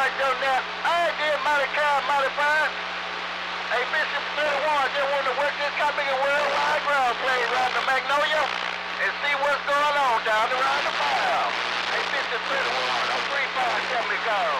right there now. I did mighty kind, mighty fine. Hey, Bishop 31, just want to work this copy of worldwide ground plane around the Magnolia and see what's going on down around the mile. Hey, Bishop 31, I'm 35, tell me go.